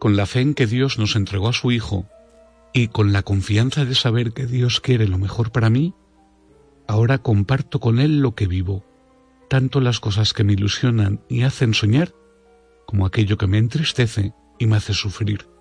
con la fe en que Dios nos entregó a su Hijo y con la confianza de saber que Dios quiere lo mejor para mí, ahora comparto con Él lo que vivo, tanto las cosas que me ilusionan y hacen soñar, como aquello que me entristece y me hace sufrir.